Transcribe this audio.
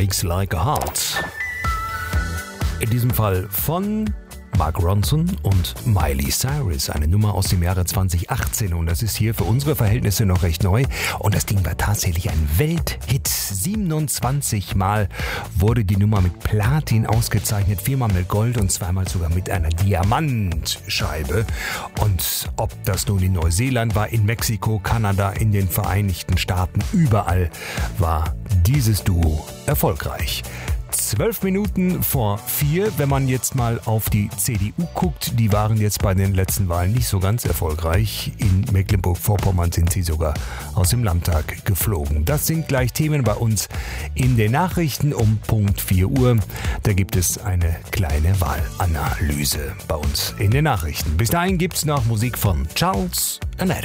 Breaks Like a Heart. In diesem Fall von Mark Ronson und Miley Cyrus, eine Nummer aus dem Jahre 2018, und das ist hier für unsere Verhältnisse noch recht neu, und das Ding war tatsächlich ein Welthit. 27 Mal wurde die Nummer mit Platin ausgezeichnet, 4-mal mit Gold und 2-mal sogar mit einer Diamantscheibe. Und ob das nun in Neuseeland war, in Mexiko, Kanada, in den Vereinigten Staaten, überall war dieses Duo erfolgreich. 12 Minuten vor 4, wenn man jetzt mal auf die CDU guckt, die waren jetzt bei den letzten Wahlen nicht so ganz erfolgreich. In Mecklenburg-Vorpommern sind sie sogar aus dem Landtag geflogen. Das sind gleich Themen bei uns in den Nachrichten um Punkt 4 Uhr. Da gibt es eine kleine Wahlanalyse bei uns in den Nachrichten. Bis dahin gibt's noch Musik von Charles & Adam.